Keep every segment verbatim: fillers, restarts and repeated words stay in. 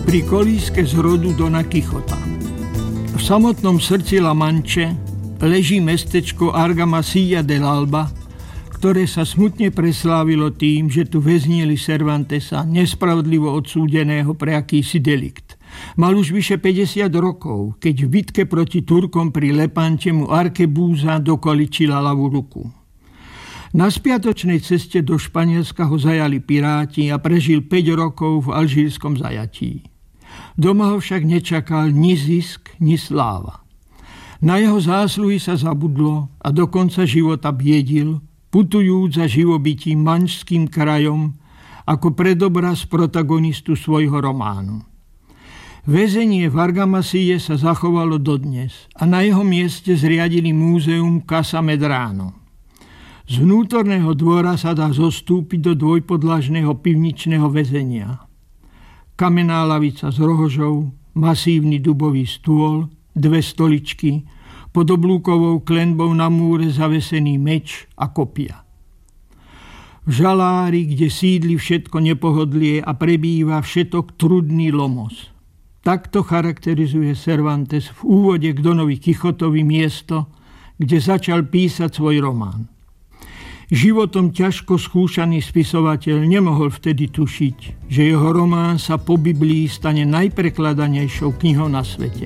Pri kolíske z rodu Dona Kichota. V samotnom srdci La Manche leží mestečko Argamasilla del Alba, ktoré sa smutne preslávilo tým, že tu väznili Cervantesa, nespravodlivo odsúdeného pre akýsi delikt. Mal už vyše päťdesiat rokov, keď v bitke proti Turkom pri Lepante mu arkebúza dokoličila ľavú ruku. Na spiatočnej ceste do Španielska ho zajali piráti a prežil päť rokov v alžírskom zajatí. Doma ho však nečakal ni zisk, ni sláva. Na jeho zásluhy sa zabudlo a do konca života biedil, putujúc za živobytím manžským krajom ako predobraz protagonistu svojho románu. Väzenie v Argamasille sa zachovalo dodnes a na jeho mieste zriadili múzeum Casa Medrano. Z vnútorného dvora sa dá zostúpiť do dvojpodlažného pivničného väzenia. Kamenná lavica s rohožou, masívny dubový stôl, dve stoličky, pod oblúkovou klenbou na múre zavesený meč a kopia. V žalári, kde sídli všetko nepohodlie a prebýva všetok trudný lomos. Takto charakterizuje Cervantes v úvode k Donovi Kichotovi miesto, kde začal písať svoj román. Životom ťažko skúšaný spisovateľ nemohol vtedy tušiť, že jeho román sa po Biblii stane najprekladanejšou knihou na svete.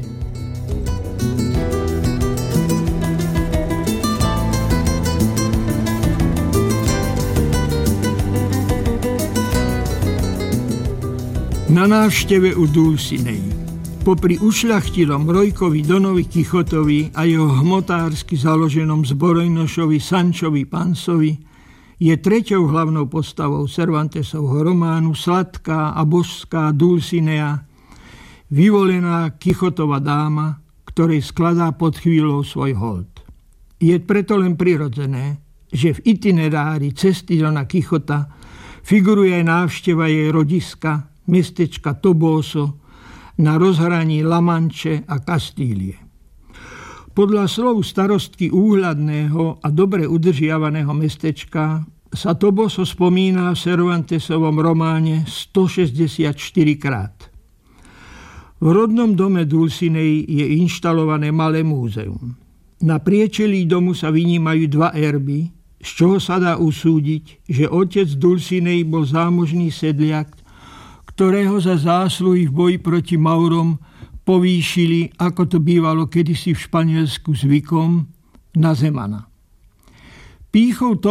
Na návšteve u Dulcinei. Popri ušľachtilom Rojkovi Donovi Kichotovi a jeho hmotársky založenom zbrojnošovi Sanchovi Pansovi je treťou hlavnou postavou Cervantesovho románu sladká a božská Dulcinea, vyvolená Kichotova dáma, ktorej skladá pod chvíľou svoj hold. Je preto len prirodzené, že v itinerári cesty Dona Kichota figuruje aj návšteva jej rodiska, mestečka Toboso, na rozhraní La Manche a Kastílie. Podľa slov starostky úhľadného a dobre udržiavaného mestečka sa Toboso spomína v Cervantesovom románe stošesťdesiatštyri krát. V rodnom dome Dulcinei je inštalované malé múzeum. Na priečelí domu sa vynímajú dva erby, z čoho sa dá usúdiť, že otec Dulcinei bol zámožný sedliak, ktorého za zásluhy v boji proti Maurom povýšili, ako to bývalo kedysi v Španielsku zvykom, na zemana. Pýchou